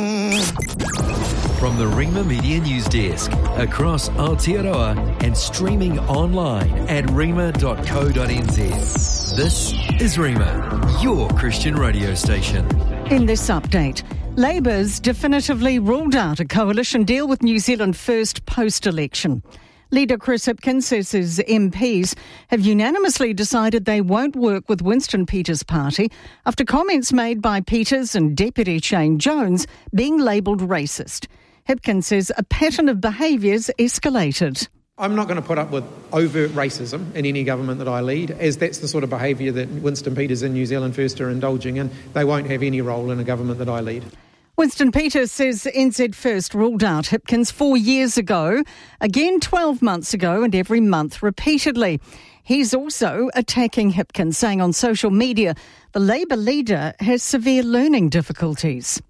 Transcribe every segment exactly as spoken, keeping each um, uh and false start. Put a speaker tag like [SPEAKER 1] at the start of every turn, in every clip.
[SPEAKER 1] From the Rima Media News Desk, across Aotearoa and streaming online at rima dot co dot n z. This is Rima, your Christian radio station.
[SPEAKER 2] In this update, Labour's definitively ruled out a coalition deal with New Zealand First post-election. Leader Chris Hipkins says his M Ps have unanimously decided they won't work with Winston Peters' party after comments made by Peters and Deputy Shane Jones being labelled racist. Hipkins says a pattern of behaviours escalated.
[SPEAKER 3] I'm not going to put up with overt racism in any government that I lead, as that's the sort of behaviour that Winston Peters and New Zealand First are indulging in. They won't have any role in a government that I lead.
[SPEAKER 2] Winston Peters says N Z First ruled out Hipkins four years ago, again twelve months ago, and every month repeatedly. He's also attacking Hipkins, saying on social media the Labour leader has severe learning difficulties.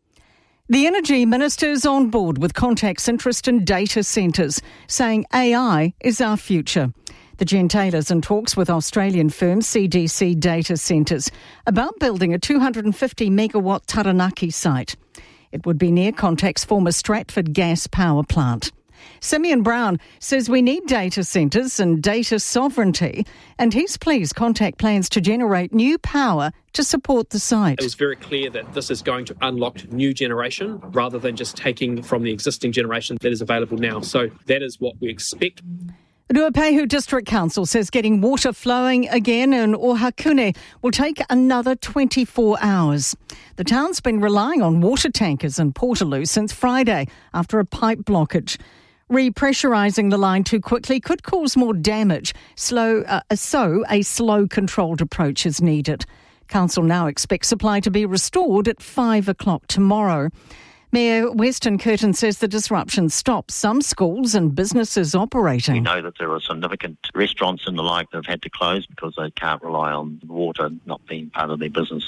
[SPEAKER 2] The Energy Minister's on board with Contact's interest in data centres, saying A I is our future. The Gentailers in talks with Australian firm C D C Data Centres about building a two hundred fifty megawatt Taranaki site. It would be near Contact's former Stratford gas power plant. Simeon Brown says we need data centres and data sovereignty, and he's pleased Contact plans to generate new power to support the site.
[SPEAKER 4] It was very clear that this is going to unlock new generation rather than just taking from the existing generation that is available now. So that is what we expect.
[SPEAKER 2] Ruapehu District Council says getting water flowing again in Ohakune will take another twenty-four hours. The town's been relying on water tankers in Portaloo since Friday after a pipe blockage. Repressurising the line too quickly could cause more damage, slow, uh, so a slow, controlled approach is needed. Council now expects supply to be restored at five o'clock tomorrow. Mayor Weston Curtin says the disruption stops some schools and businesses operating.
[SPEAKER 5] We know that there are significant restaurants and the like that have had to close because they can't rely on water not being part of their business.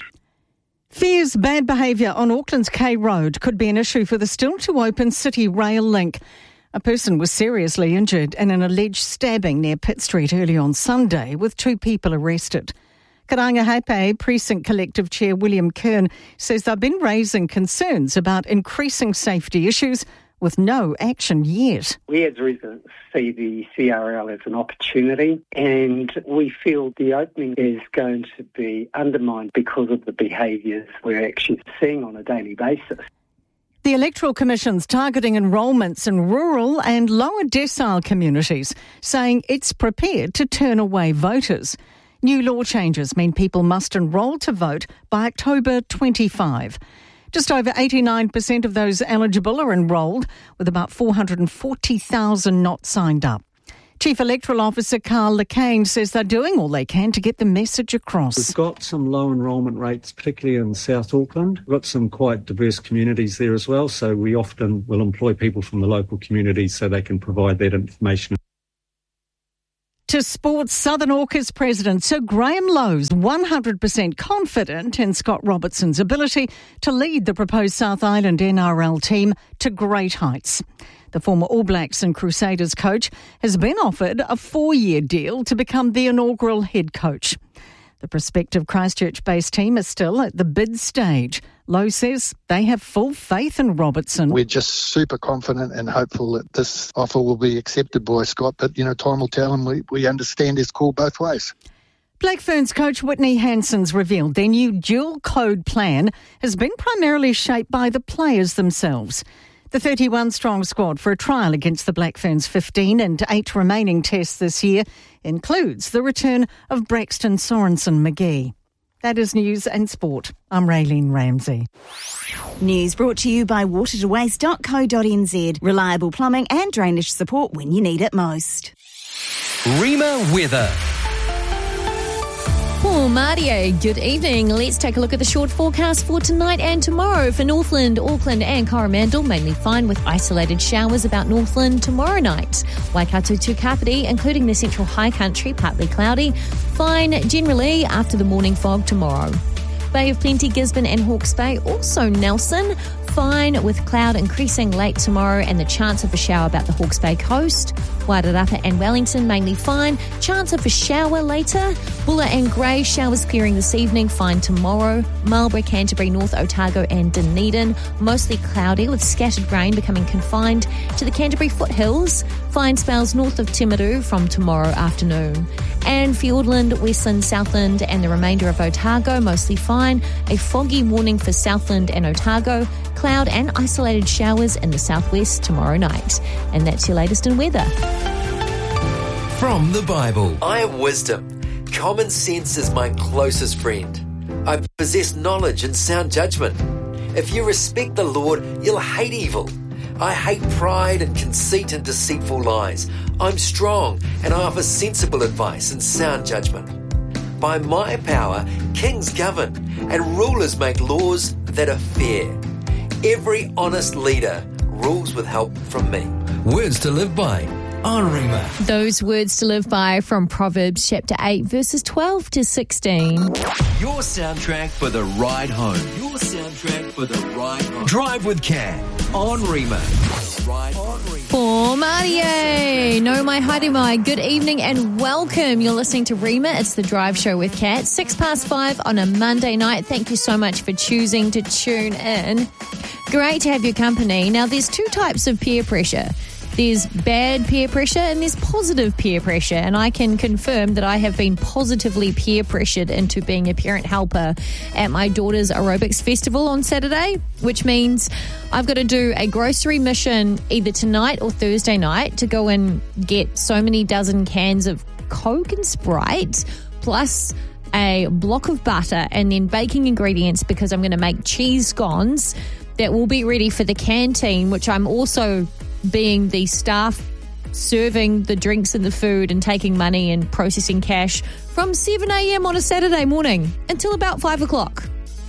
[SPEAKER 2] Fears bad behaviour on Auckland's K Road could be an issue for the still-to-open City Rail link. A person was seriously injured in an alleged stabbing near Pitt Street early on Sunday, with two people arrested. Karangahape Precinct Collective Chair William Kern says they've been raising concerns about increasing safety issues with no action yet.
[SPEAKER 6] We as residents see the C R L as an opportunity, and we feel the opening is going to be undermined because of the behaviours we're actually seeing on a daily basis.
[SPEAKER 2] The Electoral Commission's targeting enrolments in rural and lower decile communities, saying it's prepared to turn away voters. New law changes mean people must enrol to vote by October twenty-fifth. Just over eighty-nine percent of those eligible are enrolled, with about four hundred forty thousand not signed up. Chief Electoral Officer Carl Lacane says they're doing all they can to get the message across.
[SPEAKER 7] We've got some low enrolment rates, particularly in South Auckland. We've got some quite diverse communities there as well, so we often will employ people from the local communities so they can provide that information.
[SPEAKER 2] To sports, Southern Orcas president Sir Graham Lowe's one hundred percent confident in Scott Robertson's ability to lead the proposed South Island N R L team to great heights. The former All Blacks and Crusaders coach has been offered a four-year deal to become the inaugural head coach. The prospective Christchurch-based team is still at the bid stage. Lowe says they have full faith in Robertson.
[SPEAKER 8] We're just super confident and hopeful that this offer will be accepted by Scott, but, you know, time will tell, and we, we understand his call both ways.
[SPEAKER 2] Black Ferns coach Whitney Hanson's revealed their new dual code plan has been primarily shaped by the players themselves. The thirty-one strong squad for a trial against the Black Ferns fifteen and eight remaining tests this year includes the return of Braxton Sorensen-McGee. That is News and Sport. I'm Raylene Ramsey.
[SPEAKER 9] News brought to you by water to waste dot co dot n z. Reliable plumbing and drainage support when you need it most.
[SPEAKER 1] Rima weather.
[SPEAKER 10] For Mario, good evening. Let's take a look at the short forecast for tonight and tomorrow. For Northland, Auckland and Coromandel, mainly fine with isolated showers about Northland tomorrow night. Waikato to Kapiti, including the central high country, partly cloudy. Fine generally after the morning fog tomorrow. Bay of Plenty, Gisborne and Hawke's Bay. Also Nelson, fine with cloud increasing late tomorrow and the chance of a shower about the Hawke's Bay coast. Wairarapa and Wellington, mainly fine. Chance of a shower later. Bulla and Grey, showers clearing this evening, fine tomorrow. Marlborough, Canterbury, North Otago and Dunedin, mostly cloudy with scattered rain becoming confined to the Canterbury foothills. Fine spells north of Timaru from tomorrow afternoon. And Fiordland, Westland, Southland and the remainder of Otago, mostly fine. A foggy warning for Southland and Otago. Cloud and isolated showers in the southwest tomorrow night. And that's your latest in weather.
[SPEAKER 1] From the Bible, I am wisdom. Common sense is my closest friend. I possess knowledge and sound judgment. If you respect the Lord, you'll hate evil. I hate pride and conceit and deceitful lies. I'm strong and I offer sensible advice and sound judgment. By my power, kings govern and rulers make laws that are fair. Every honest leader rules with help from me. Words to live by on Rhema.
[SPEAKER 10] Those words to live by from Proverbs chapter eight, verses twelve to sixteen.
[SPEAKER 1] Your soundtrack for the ride home. Your soundtrack for the ride home. Drive with Cat on Rhema. Ride on Rhema.
[SPEAKER 10] For Marie, no mai haere mai. Good evening and welcome. You're listening to Rhema. It's the Drive Show with Cat. Six past five on a Monday night. Thank you so much for choosing to tune in. Great to have your company. Now, there's two types of peer pressure. There's bad peer pressure and there's positive peer pressure. And I can confirm that I have been positively peer pressured into being a parent helper at my daughter's aerobics festival on Saturday, which means I've got to do a grocery mission either tonight or Thursday night to go and get so many dozen cans of Coke and Sprite, plus a block of butter and then baking ingredients because I'm going to make cheese scones that will be ready for the canteen, which I'm also being the staff serving the drinks and the food and taking money and processing cash from seven a.m. on a Saturday morning until about five o'clock.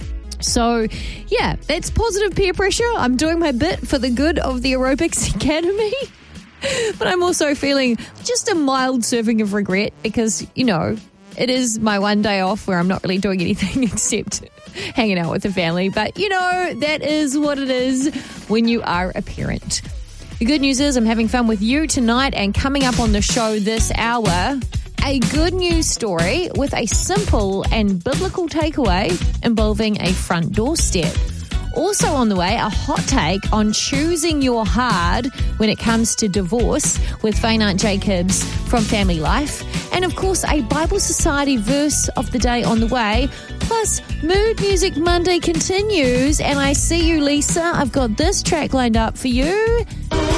[SPEAKER 10] So, yeah, that's positive peer pressure. I'm doing my bit for the good of the Aerobics Academy. But I'm also feeling just a mild serving of regret because, you know, it is my one day off where I'm not really doing anything except hanging out with the family. But, you know, that is what it is when you are a parent. The good news is I'm having fun with you tonight, and coming up on the show this hour, a good news story with a simple and biblical takeaway involving a front doorstep. Also on the way, a hot take on choosing your hard when it comes to divorce with Faye Aunt Jacobs from Family Life. And of course, a Bible Society verse of the day on the way. Plus, Mood Music Monday continues. And I see you, Lisa. I've got this track lined up for you.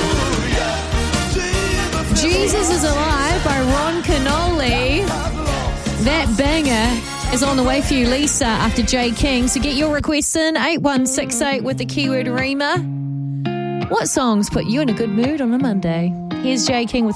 [SPEAKER 10] Jesus is Alive by Ron Canoli. That banger is on the way for you, Lisa, after Jay King. So get your requests in, eight one six eight with the keyword Rhema. What songs put you in a good mood on a Monday? Here's Jay King with